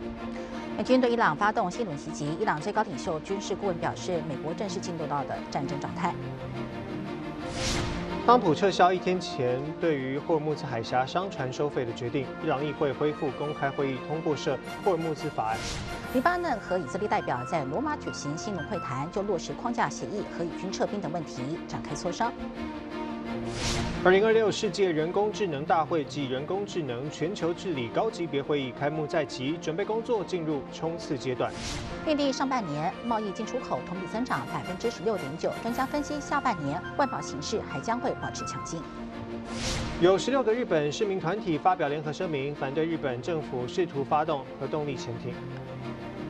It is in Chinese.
美军对伊朗发动新一轮袭击，伊朗最高领袖军事顾问表示，美国正式进入到的战争状态。 特朗普撤销1天前对于霍尔木兹海峡商船收费的决定，伊朗议会恢复公开会议，通过设霍尔木兹法案。 黎巴嫩和以色列代表在罗马举行新轮会谈，就落实框架协议和以军撤兵等问题展开磋商。 2026世界人工智能大会暨人工智能全球治理高级别会议开幕在即，准备工作进入冲刺阶段。 内地上半年贸易进出口同比增长16.9%，专家分析下半年外贸形势还将会保持强劲。 有16个日本市民团体发表联合声明，反对日本政府试图发动核动力潜艇。